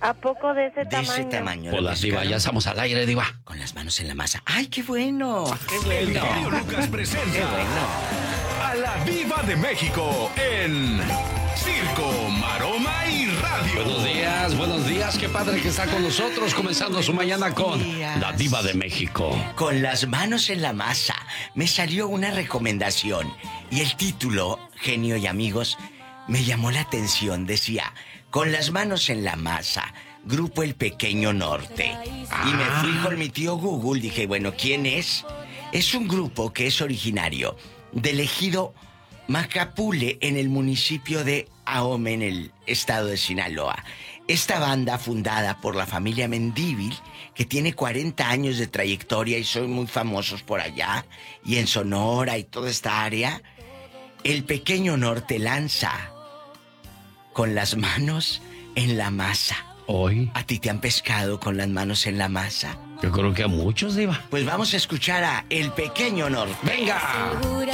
¿A poco de ese De tamaño? ese tamaño. Hola, ¿lo Diva, pescaron? ya estamos al aire, Diva. Con las manos en la masa. ¡Ay, qué bueno! ¡Qué El bueno! genio Lucas presenta ¡Qué bueno! a la Diva de México en Circo, Maroma y Radio. Buenos días, qué padre que está con nosotros, comenzando su mañana con días. la Diva de México. Con las manos en la masa. Me salió una recomendación y el título, genio y amigos, me llamó la atención. Decía, con las manos en la masa, Grupo El Pequeño Norte. Y me fui con mi tío Google, dije, bueno, ¿quién es? Es un grupo que es originario del ejido Macapule, en el municipio de Ahome, en el estado de Sinaloa. Esta banda, fundada por la familia Mendívil, que tiene 40 años de trayectoria y son muy famosos por allá, y en Sonora y toda esta área, El Pequeño Norte lanza Con las manos en la masa. Hoy, ¿A ti te han pescado con las manos en la masa? yo creo que a muchos, Diva. Pues vamos a escuchar a El Pequeño Norte. ¡Venga!